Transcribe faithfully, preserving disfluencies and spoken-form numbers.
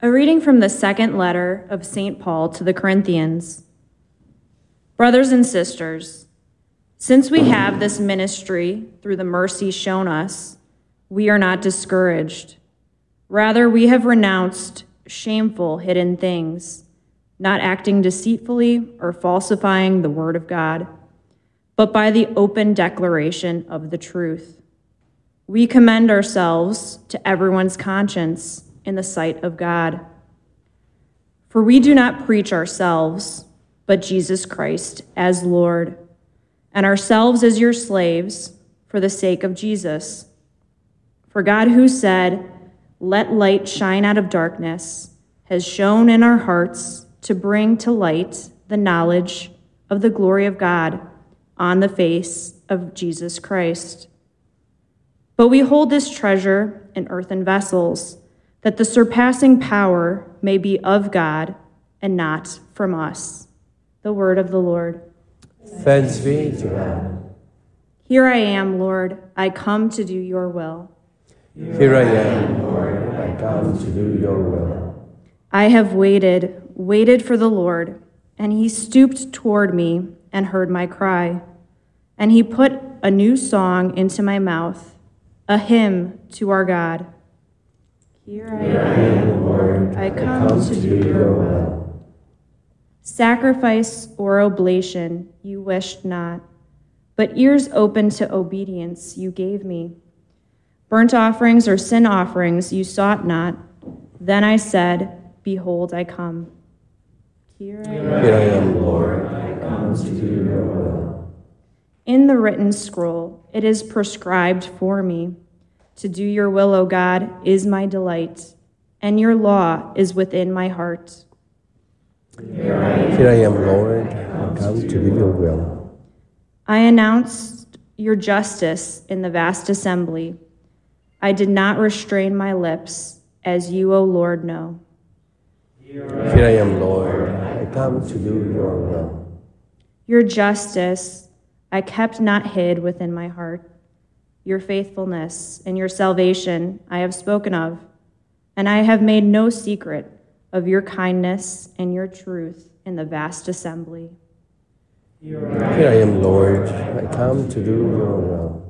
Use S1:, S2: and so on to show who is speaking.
S1: A reading from the second letter of Saint Paul to the Corinthians. Brothers and sisters, since we have this ministry through the mercy shown us, we are not discouraged. Rather, we have renounced shameful hidden things, not acting deceitfully or falsifying the word of God, but by the open declaration of the truth. We commend ourselves to everyone's conscience in the sight of God. For we do not preach ourselves, but Jesus Christ as Lord, and ourselves as your slaves for the sake of Jesus. For God, who said, "Let light shine out of darkness," has shone in our hearts to bring to light the knowledge of the glory of God on the face of Jesus Christ. But we hold this treasure in earthen vessels, that the surpassing power may be of God and not from us. The word of the Lord.
S2: Thanks be to God.
S1: Here I am, Lord, I come to do your will.
S2: Here I am, Lord, I come to do your will.
S1: I have waited, waited for the Lord, and he stooped toward me and heard my cry. And he put a new song into my mouth, a hymn to our God. Here I
S2: Here I am, Lord,
S1: I come,
S2: I come
S1: to
S2: to
S1: do
S2: do
S1: your
S2: your
S1: will.
S2: will.
S1: Sacrifice or oblation you wished not, but ears open to obedience you gave me. Burnt offerings or sin offerings you sought not. Then I said, behold, I come. Here I am.
S2: Here I am, Lord, I come to do your will.
S1: In the written scroll, it is prescribed for me. To do your will, O God, is my delight, and your law is within my heart.
S2: Here I am, Here I am Lord, I come to do your will.
S1: I announced your justice in the vast assembly. I did not restrain my lips, as you, O Lord, know.
S2: Here I am, Lord, I come to do your will.
S1: Your justice I kept not hid within my heart. Your faithfulness and your salvation I have spoken of, and I have made no secret of your kindness and your truth in the vast assembly.
S2: Here I am, Lord, I come to do your will.